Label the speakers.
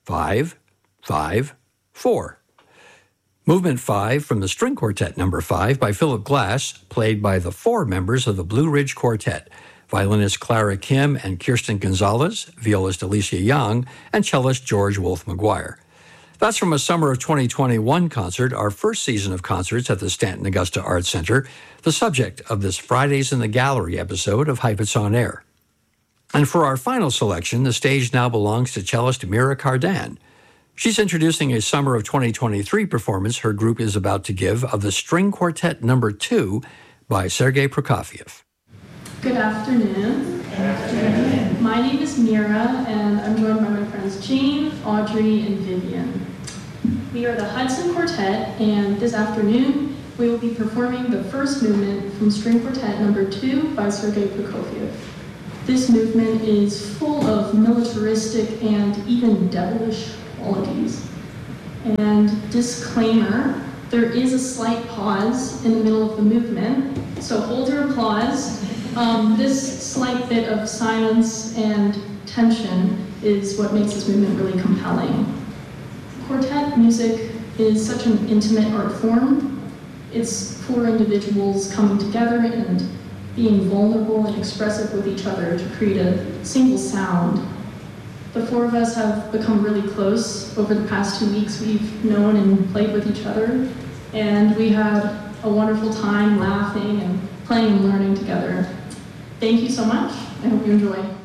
Speaker 1: 5, 5, 4. Movement 5 from the String Quartet No. 5 by Philip Glass, played by the 4 members of the Blue Ridge Quartet, violinist Clara Kim and Kirsten Gonzalez, violist Alicia Young, and cellist George Wolfe McGuire. That's from a summer of 2021 concert, our first season of concerts at the Stanton Augusta Arts Center, the subject of this Fridays in the Gallery episode of Hype It's On Air. And for our final selection, the stage now belongs to cellist Mira Cardan. She's introducing a summer of 2023 performance her group is about to give of the String Quartet No. 2 by Sergei Prokofiev.
Speaker 2: Good afternoon.
Speaker 3: Good afternoon.
Speaker 2: My name is Mira, and I'm joined by my friends Jane, Audrey, and Vivian. We are the Hudson Quartet, and this afternoon we will be performing the first movement from String Quartet No. 2 by Sergei Prokofiev. This movement is full of militaristic and even devilish qualities. And disclaimer, there is a slight pause in the middle of the movement, so hold your applause. This slight bit of silence and tension is what makes this movement really compelling. Quartet music is such an intimate art form. It's for individuals coming together and being vulnerable and expressive with each other to create a single sound. The 4 of us have become really close over the past 2 weeks. We've known and played with each other, and we had a wonderful time laughing and playing and learning together. Thank you so much. I hope you enjoy.